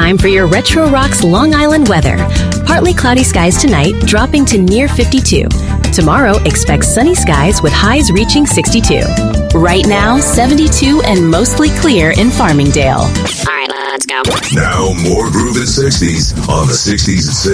time for your Retro Rocks Long Island weather. Partly cloudy skies tonight, dropping to near 52. Tomorrow, expect sunny skies with highs reaching 62. Right now, 72 and mostly clear in Farmingdale. All right, let's go. Now, more Groovin' 60s on the 60s at 6.